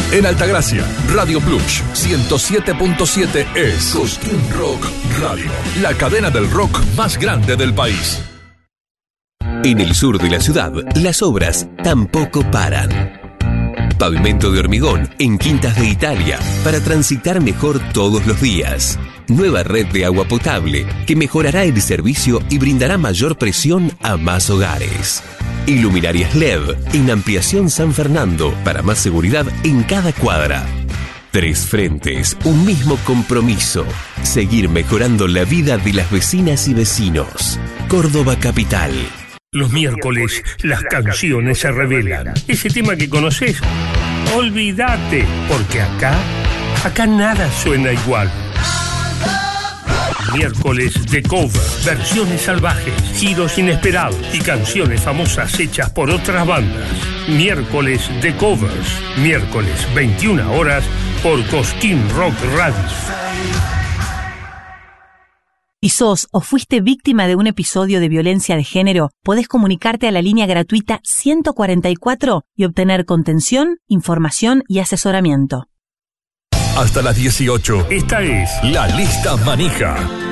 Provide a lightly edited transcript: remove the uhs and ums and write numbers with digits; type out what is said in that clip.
En Altagracia, Radio Plus 107.7 es Cosquín Rock Radio, la cadena del rock más grande del país. En el sur de la ciudad, las obras tampoco paran. Pavimento de hormigón en Quintas de Italia para transitar mejor todos los días. Nueva red de agua potable que mejorará el servicio y brindará mayor presión a más hogares. Iluminarias LED en Ampliación San Fernando para más seguridad en cada cuadra. 3 frentes, un mismo compromiso. Seguir mejorando la vida de las vecinas y vecinos. Córdoba Capital. Los miércoles las canciones se revelan. Ese tema que conoces, olvídate, porque acá nada suena igual. Miércoles de cover, versiones salvajes, giros inesperados y canciones famosas hechas por otras bandas. Miércoles de covers, miércoles 21 horas por Cosquín Rock Radio. ¿Y sos o fuiste víctima de un episodio de violencia de género? Podés comunicarte a la línea gratuita 144 y obtener contención, información y asesoramiento. Hasta las 18. Esta es La Lista Manija.